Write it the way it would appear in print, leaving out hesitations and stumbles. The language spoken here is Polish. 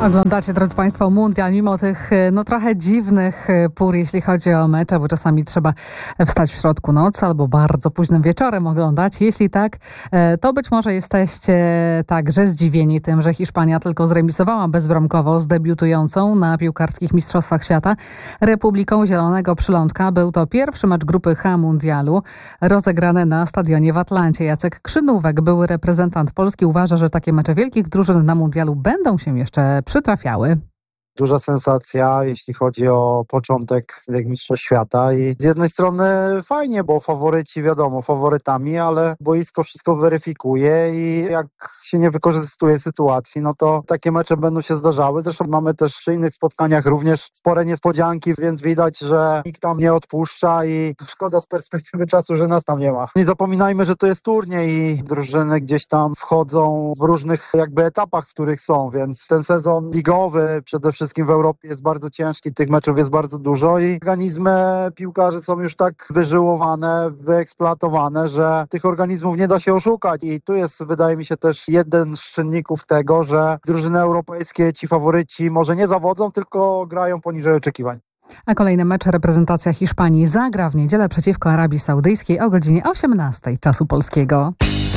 Oglądacie, drodzy Państwo, mundial, mimo tych trochę dziwnych pór, jeśli chodzi o mecze, bo czasami trzeba wstać w środku nocy albo bardzo późnym wieczorem oglądać. Jeśli tak, to być może jesteście także zdziwieni tym, że Hiszpania tylko zremisowała bezbramkowo z debiutującą na piłkarskich Mistrzostwach Świata Republiką Zielonego Przylądka. Był to pierwszy mecz grupy H mundialu rozegrany na stadionie w Atlancie. Jacek Krzynówek, były reprezentant Polski, uważa, że takie mecze wielkich drużyn na mundialu będą się jeszcze przytrafiały. Duża sensacja, jeśli chodzi o początek Mistrzostw Świata i z jednej strony fajnie, bo faworyci wiadomo, faworytami, ale boisko wszystko weryfikuje i jak się nie wykorzystuje sytuacji, no to takie mecze będą się zdarzały. Zresztą mamy też przy innych spotkaniach również spore niespodzianki, więc widać, że nikt tam nie odpuszcza i szkoda z perspektywy czasu, że nas tam nie ma. Nie zapominajmy, że to jest turniej i drużyny gdzieś tam wchodzą w różnych etapach, w których są, więc ten sezon ligowy przede wszystkim w Europie jest bardzo ciężki, tych meczów jest bardzo dużo i organizmy piłkarzy są już tak wyżyłowane, wyeksploatowane, że tych organizmów nie da się oszukać i tu jest, wydaje mi się, też jeden z czynników tego, że drużyny europejskie, ci faworyci może nie zawodzą, tylko grają poniżej oczekiwań. A kolejny mecz reprezentacja Hiszpanii zagra w niedzielę przeciwko Arabii Saudyjskiej o godzinie 18 czasu polskiego.